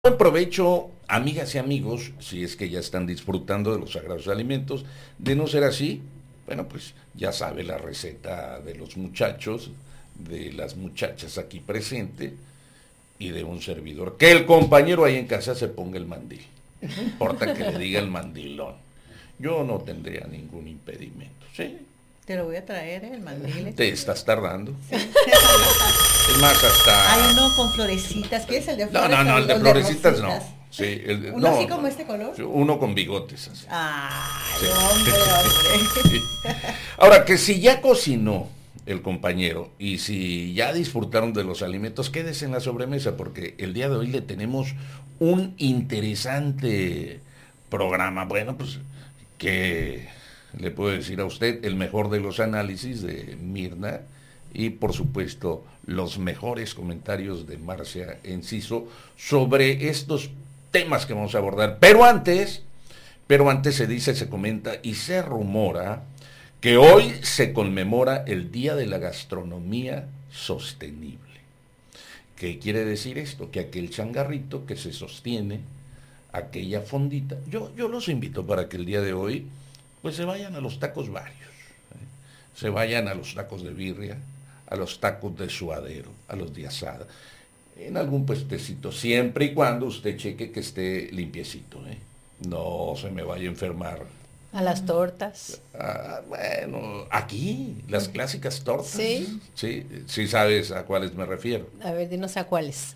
Buen provecho, amigas y amigos, si es que ya están disfrutando de los sagrados alimentos. De no ser así, bueno, pues ya sabe la receta de los muchachos, de las muchachas aquí presentes y de un servidor. Que el compañero ahí en casa se ponga el mandil. No importa que le diga el mandilón. Yo no tendría ningún impedimento, ¿sí? Te lo voy a traer, el mandil. Te estás tardando. Sí. Es más, hasta... Hay uno con florecitas. ¿Quieres el de flores? No, el de florecitas no. Sí, ¿Uno así como este color? Uno con bigotes así. Ay, Sí. hombre. Ahora, que si ya cocinó el compañero y si ya disfrutaron de los alimentos, quédese en la sobremesa porque el día de hoy le tenemos un interesante programa. Bueno, pues, ¿qué le puedo decir a usted? El mejor de los análisis de Mirna y, por supuesto, los mejores comentarios de Marcia Enciso sobre estos temas que vamos a abordar. Pero antes se dice, se comenta y se rumora que hoy se conmemora el Día de la Gastronomía Sostenible. ¿Qué quiere decir esto? Que aquel changarrito que se sostiene, aquella fondita, yo los invito para que el día de hoy pues se vayan a los tacos varios, se vayan a los tacos de birria, a los tacos de suadero, a los de asada, en algún puestecito, siempre y cuando usted cheque que esté limpiecito, no se me vaya a enfermar. A las tortas. Bueno, aquí, las clásicas tortas. Sí. Sí sabes a cuáles me refiero. A ver, dinos a cuáles.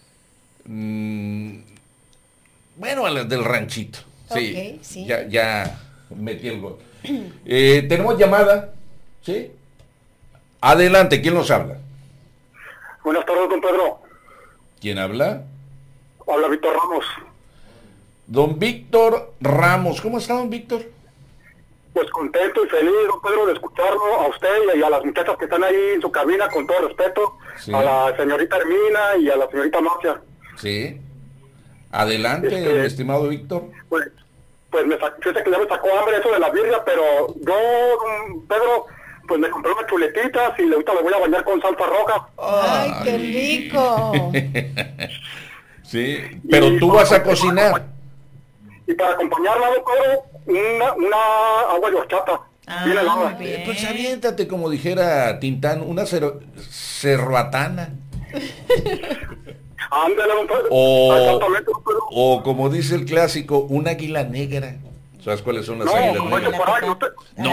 Bueno, a las del ranchito. Sí, Okay, sí. Ya metí el gol. Tenemos llamada, ¿sí? Adelante, ¿quién nos habla? Buenas tardes, don Pedro. ¿Quién habla? Habla Víctor Ramos. Don Víctor Ramos. ¿Cómo está, don Víctor? Pues contento y feliz, don Pedro, de escucharlo a usted y a las muchachas que están ahí en su cabina, con todo respeto, Sí. a la señorita Hermina y a la señorita Marcia. Sí. Adelante, mi estimado Víctor. Pues fíjate que ya me sacó hambre eso de la birria, pero yo, don Pedro, pues me compré unas chuletitas y ahorita me voy a bañar con salsa roja. ¡Ay, qué rico! Sí, pero tú vas a cocinar. Y para acompañarla, don Pedro, una agua de horchata. Bien helada. muy bien. Pues aviéntate, como dijera Tintán, una cerroatana. Ándale, don Pedro. O, Exactamente, don Pedro. o como dice el clásico, un águila negra. ¿Sabes cuáles son las No, águilas como negras? dice por ahí, usted. No.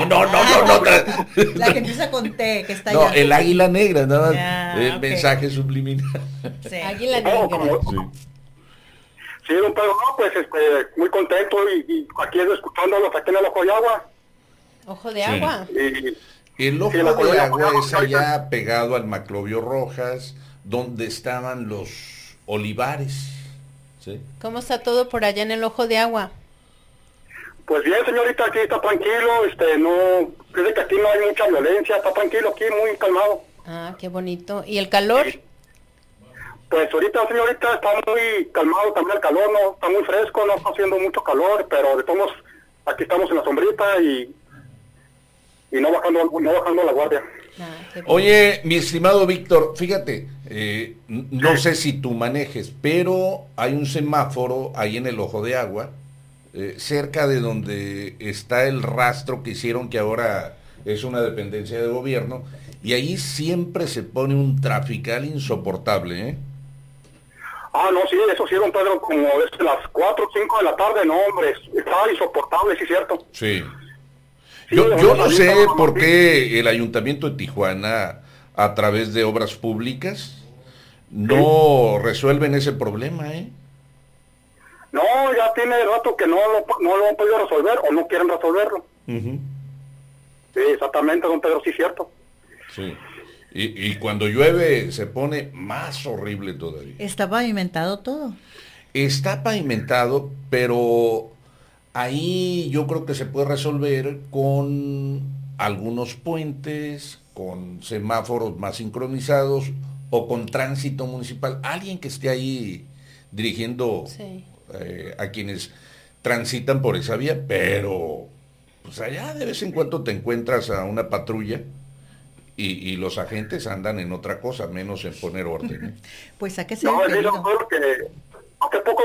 La que empieza con T, que está No, allá. el águila negra, nada más. El Ok. mensaje subliminal. Sí. Águila No, negra. como, Sí. Sí, don Pedro, no, pues muy contento y aquí escuchándolos aquí en el Ojo de Agua. Ojo de Sí. agua. El ojo Sí, la de colonia agua Cuauhtémoc, es allá pegado al Maclovio Rojas, donde estaban los olivares. ¿Sí? ¿Cómo está todo por allá en el ojo de agua? Pues bien, señorita, aquí está tranquilo, no, fíjate que aquí no hay mucha violencia, está tranquilo aquí, muy calmado. Ah, qué bonito. ¿Y el calor? Pues ahorita, señorita, está muy calmado también el calor, no está muy fresco, no está haciendo mucho calor, pero de todos modos, aquí estamos en la sombrita y no bajando la guardia. Ah, qué bien. Oye, mi estimado Víctor, fíjate, no sé si tú manejes, pero hay un semáforo ahí en el ojo de agua, cerca de donde está el rastro que hicieron, que ahora es una dependencia de gobierno, y ahí siempre se pone un trafical insoportable, ¿eh? Ah, no, sí, eso sí, don Pedro, como desde las 4 o 5 de la tarde, no, hombre, está insoportable, sí, cierto. Sí. Sí, Yo no sé ahorita, por qué el Ayuntamiento de Tijuana, a través de obras públicas, no resuelven ese problema, ¿eh? No, ya tiene rato que no lo han podido resolver o no quieren resolverlo. Ujú. Sí, exactamente, don Pedro, sí, cierto. Sí. Y cuando llueve se pone más horrible todavía. Está pavimentado todo. Está pavimentado, pero ahí yo creo que se puede resolver con algunos puentes, con semáforos más sincronizados o con tránsito municipal. Alguien que esté ahí dirigiendo Sí. a quienes transitan por esa vía, pero pues allá de vez en cuando te encuentras a una patrulla y los agentes andan en otra cosa, menos en poner orden, ¿eh? Pues sáquese No, el sí, don pedido. Pedro, que hace poco